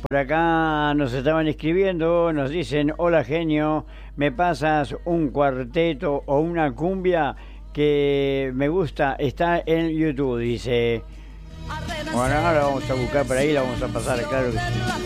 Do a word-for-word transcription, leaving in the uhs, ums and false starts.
Por acá nos estaban escribiendo, nos dicen, hola genio, ¿me pasas un cuarteto o una cumbia que me gusta? Está en YouTube, dice. Bueno, ahora vamos a buscar por ahí, la vamos a pasar, claro que sí.